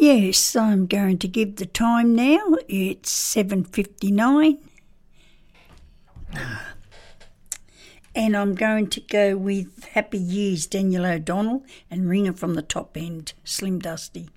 Yes, I'm going to give the time now. It's 7:59. And I'm going to go with Happy Years, Daniel O'Donnell, and Ringer from the Top End, Slim Dusty.